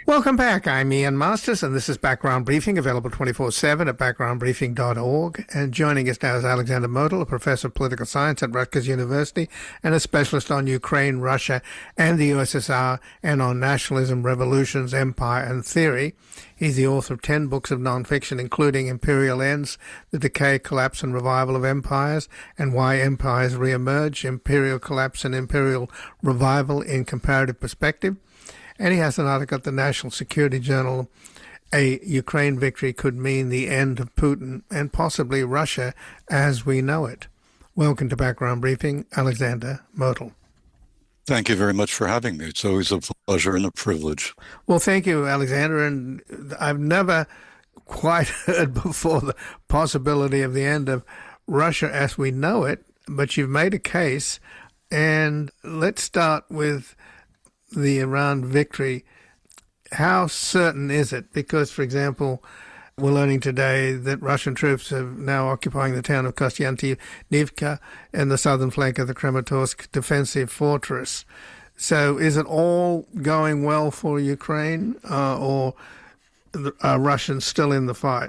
Welcome back. I'm Ian Masters, and this is Background Briefing, available 24/7 at backgroundbriefing.org. And joining us now is Alexander Motyl, a professor of political science at Rutgers University and a specialist on Ukraine, Russia, and the USSR, and on nationalism, revolutions, empire, and theory. He's the author of 10 books of nonfiction, including Imperial Ends, The Decay, Collapse, and Revival of Empires, and Why Empires Re-Emerge, Imperial Collapse and Imperial Revival in Comparative Perspective. And he has an article at the National Security Journal, A Ukraine Victory Could Mean the End of Putin and Possibly Russia as We Know It. Welcome to Background Briefing, Alexander Motyl. Thank you very much for having me. It's always a pleasure and a privilege. Well, thank you, Alexander. And I've never quite heard before the possibility of the end of Russia as we know it, but you've made a case. And let's start with the Iran victory. How certain is it? Because, for example, we're learning today that Russian troops are now occupying the town of Kostyantynivka and the southern flank of the Kramatorsk defensive fortress. So is it all going well for Ukraine, or are Russians still in the fight?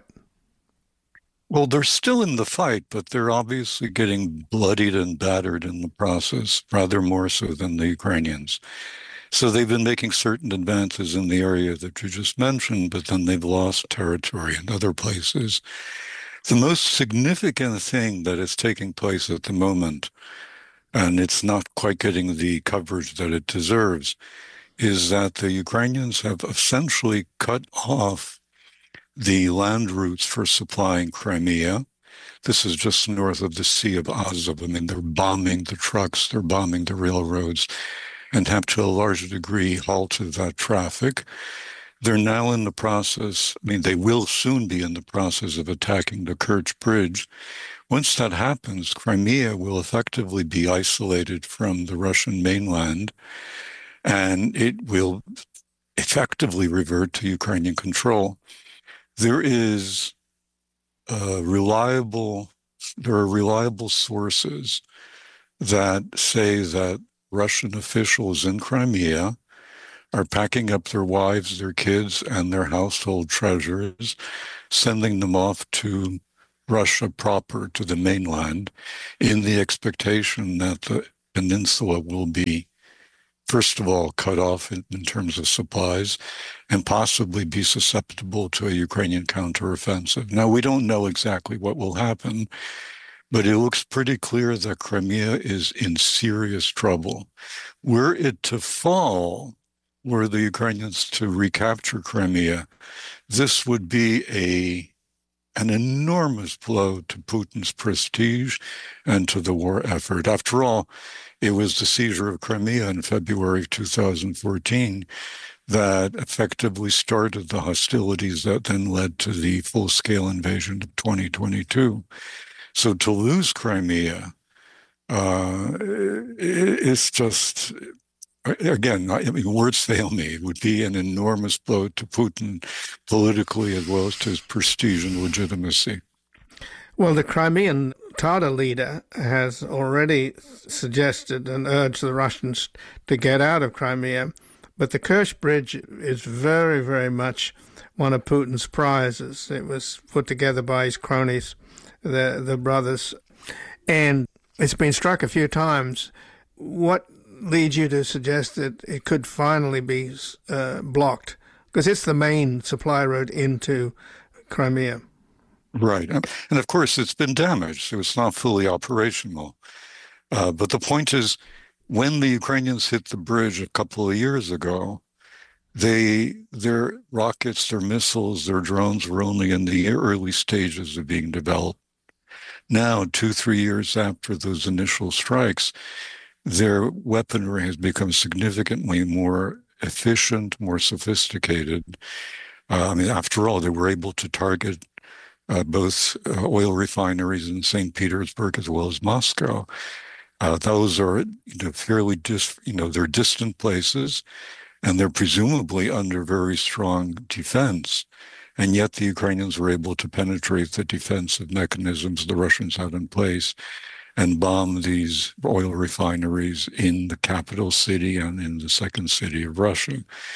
Well, they're still in the fight, but they're obviously getting bloodied and battered in the process, rather more so than the Ukrainians. So they've been making certain advances in the area that you just mentioned, but then they've lost territory in other places. The most significant thing that is taking place at the moment, and it's not quite getting the coverage that it deserves, is that the Ukrainians have essentially cut off the land routes for supplying Crimea. This is just north of the Sea of Azov. I mean, they're bombing the trucks, they're bombing the railroads, and have to a large degree halted that traffic. They're now in the process, they will soon be in the process of attacking the Kerch Bridge. Once that happens, Crimea will effectively be isolated from the Russian mainland, and it will effectively revert to Ukrainian control. There are reliable sources that say that Russian officials in Crimea are packing up their wives, their kids, and their household treasures, sending them off to Russia proper, to the mainland, in the expectation that the peninsula will be, first of all, cut off in terms of supplies and possibly be susceptible to a Ukrainian counteroffensive. Now, we don't know exactly what will happen, but it looks pretty clear that Crimea is in serious trouble. Were it to fall, were the Ukrainians to recapture Crimea, this would be an enormous blow to Putin's prestige and to the war effort. After all, it was the seizure of Crimea in February of 2014 that effectively started the hostilities that then led to the full-scale invasion of 2022. So to lose Crimea, it's just, again, words fail me. It would be an enormous blow to Putin politically as well as to his prestige and legitimacy. Well, the Crimean Tatar leader has already suggested and urged the Russians to get out of Crimea, but the Kerch Bridge is very, very much one of Putin's prizes. It was put together by his cronies, the brothers, and it's been struck a few times. What leads you to suggest that it could finally be blocked? Because it's the main supply route into Crimea. Right. And of course, it's been damaged, so it's not fully operational. But the point is, when the Ukrainians hit the bridge a couple of years ago, their rockets, their missiles, their drones were only in the early stages of being developed. Now, 2-3 years after those initial strikes, their weaponry has become significantly more efficient, more sophisticated. After all, they were able to target both oil refineries in St. Petersburg as well as Moscow. Those are fairly they're distant places, and they're presumably under very strong defense. And yet the Ukrainians were able to penetrate the defensive mechanisms the Russians had in place and bomb these oil refineries in the capital city and in the second city of Russia.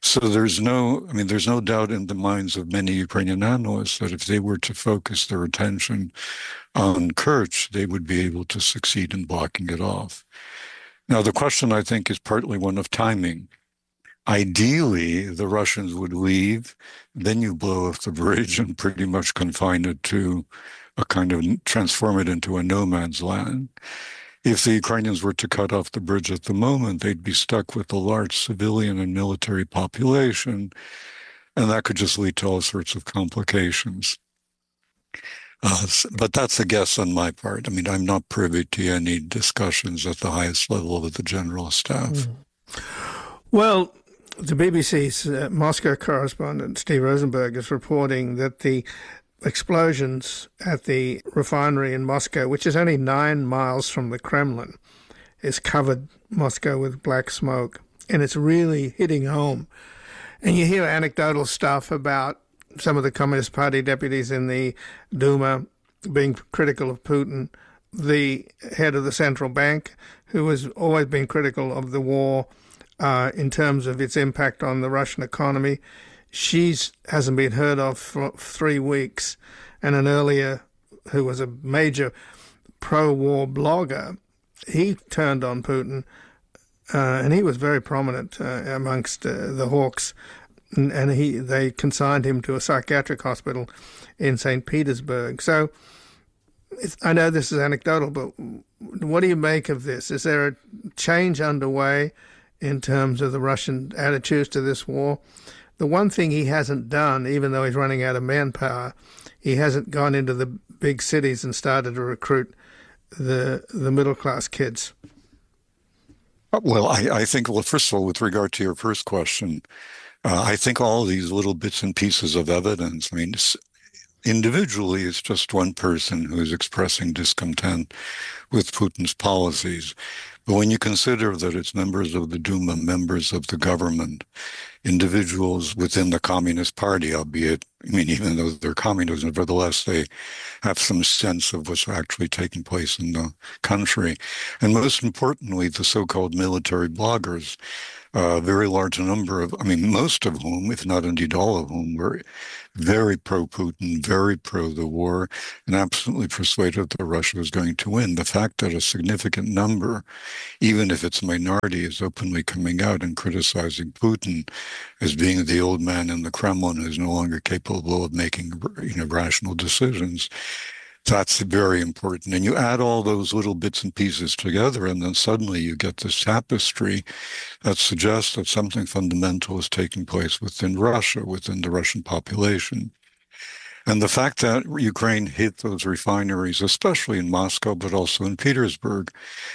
So there's no doubt in the minds of many Ukrainian analysts that if they were to focus their attention on Kerch, they would be able to succeed in blocking it off. Now, the question, I think, is partly one of timing. Ideally, the Russians would leave, then you blow up the bridge and pretty much confine it to a kind of transform it into a no man's land. If the Ukrainians were to cut off the bridge at the moment, they'd be stuck with a large civilian and military population, and that could just lead to all sorts of complications. But that's a guess on my part. I mean, I'm not privy to any discussions at the highest level of the general staff. Well, the BBC's Moscow correspondent, Steve Rosenberg, is reporting that the explosions at the refinery in Moscow, which is only 9 miles from the Kremlin, has covered Moscow with black smoke, and it's really hitting home. And you hear anecdotal stuff about some of the Communist Party deputies in the Duma being critical of Putin, the head of the central bank, who has always been critical of the war in terms of its impact on the Russian economy. She hasn't been heard of for 3 weeks. And an earlier, who was a major pro-war blogger, he turned on Putin, and he was very prominent amongst the hawks. And they consigned him to a psychiatric hospital in St. Petersburg. So I know this is anecdotal, but what do you make of this? Is there a change underway in terms of the Russian attitudes to this war? The one thing he hasn't done, even though he's running out of manpower, he hasn't gone into the big cities and started to recruit the middle-class kids. Well, I think, well, first of all, with regard to your first question, I think all of these little bits and pieces of evidence, I mean, individually, it's just one person who's expressing discontent with Putin's policies. But when you consider that it's members of the Duma, members of the government, individuals within the Communist Party, albeit, I mean, even though they're communists, nevertheless, they have some sense of what's actually taking place in the country. And most importantly, the so-called military bloggers, a very large number of, I mean, most of whom, if not indeed all of whom, were very pro-Putin, very pro the war, and absolutely persuaded that Russia was going to win. The fact that a significant number, even if it's a minority, is openly coming out and criticizing Putin as being the old man in the Kremlin who's no longer capable of making, rational decisions, that's very important. And you add all those little bits and pieces together, and then suddenly you get this tapestry that suggests that something fundamental is taking place within Russia, within the Russian population. And the fact that Ukraine hit those refineries, especially in Moscow, but also in Petersburg,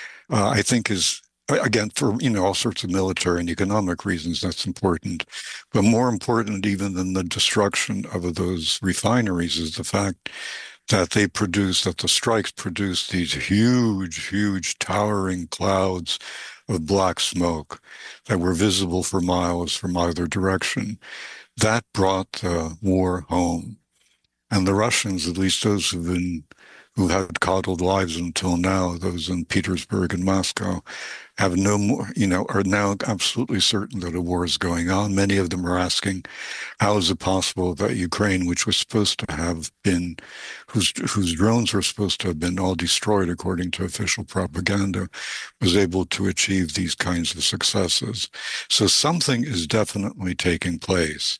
I think is, again, for all sorts of military and economic reasons, that's important. But more important even than the destruction of those refineries is the fact that the strikes produced these huge, towering clouds of black smoke that were visible for miles from either direction. That brought the war home. And the Russians, at least those who had coddled lives until now, those in Petersburg and Moscow, have no more, are now absolutely certain that a war is going on. Many of them are asking, how is it possible that Ukraine, which was supposed to have been, whose drones were supposed to have been all destroyed according to official propaganda, was able to achieve these kinds of successes? So something is definitely taking place.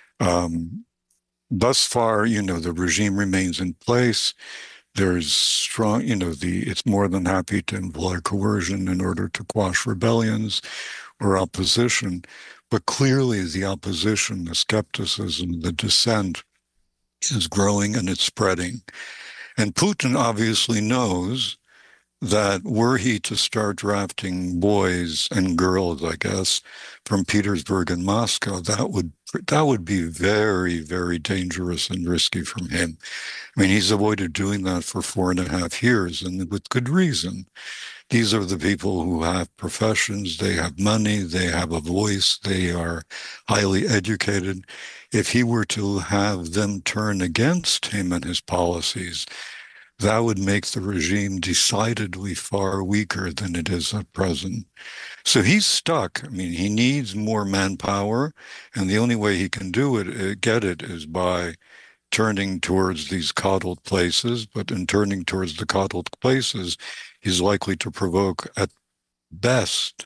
Thus far, the regime remains in place. There's strong, it's more than happy to employ coercion in order to quash rebellions or opposition. But clearly the opposition, the skepticism, the dissent is growing and it's spreading. And Putin obviously knows that were he to start drafting boys and girls, I guess, from Petersburg and Moscow, that would be very, very dangerous and risky from him. I mean, he's avoided doing that for 4.5 years, and with good reason. These are the people who have professions, they have money, they have a voice, they are highly educated. If he were to have them turn against him and his policies, that would make the regime decidedly far weaker than it is at present. So he's stuck. I mean, he needs more manpower, and the only way he can get it, is by turning towards these coddled places. But in turning towards the coddled places, he's likely to provoke, at best,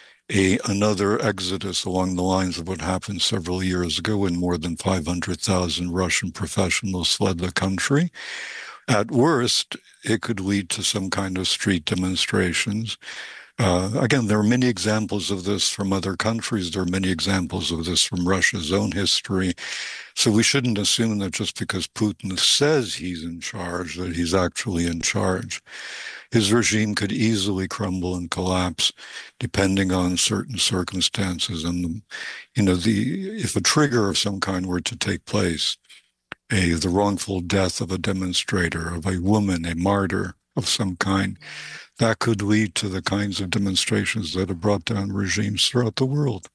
another exodus along the lines of what happened several years ago when more than 500,000 Russian professionals fled the country. At worst, it could lead to some kind of street demonstrations. Again, there are many examples of this from other countries. There are many examples of this from Russia's own history. So we shouldn't assume that just because Putin says he's in charge, that he's actually in charge. His regime could easily crumble and collapse depending on certain circumstances. And, if a trigger of some kind were to take place, the wrongful death of a demonstrator, of a woman, a martyr of some kind, that could lead to the kinds of demonstrations that have brought down regimes throughout the world.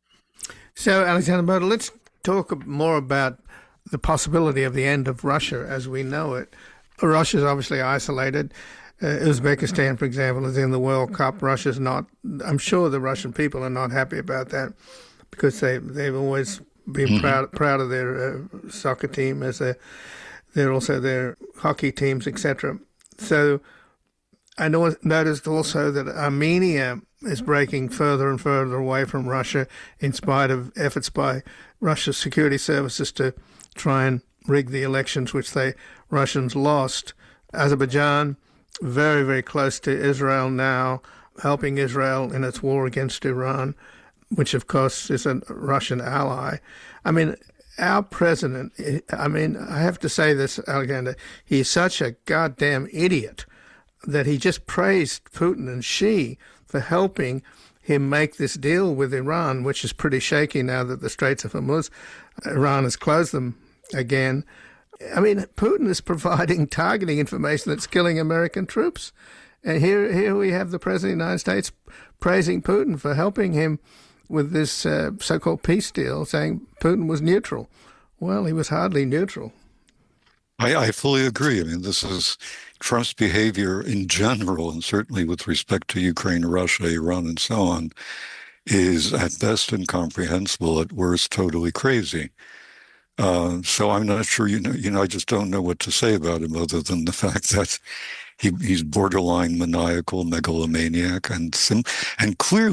So, Alexander Model, let's talk more about the possibility of the end of Russia as we know it. Russia's obviously isolated. Uzbekistan, for example, is in the World Cup. Russia's not. I'm sure the Russian people are not happy about that, because they've always been proud of their soccer team, as they're also their hockey teams, etc. So I noticed also that Armenia is breaking further and further away from Russia, in spite of efforts by Russia's security services to try and rig the elections, which Russians lost. Azerbaijan, very, very close to Israel now, helping Israel in its war against Iran, which, of course, is a Russian ally. I mean, our president, I have to say this, Alexander, he's such a goddamn idiot that he just praised Putin and Xi for helping him make this deal with Iran, which is pretty shaky now that the Straits of Hormuz, Iran has closed them again. I mean, Putin is providing targeting information that's killing American troops. And here we have the President of the United States praising Putin for helping him with this so-called peace deal, saying Putin was neutral. Well, he was hardly neutral. I fully agree. I mean, this is Trump's behavior in general, and certainly with respect to Ukraine, Russia, Iran, and so on, is at best incomprehensible, at worst totally crazy. So I'm not sure, I just don't know what to say about him other than the fact that he's borderline maniacal, megalomaniac, and clearly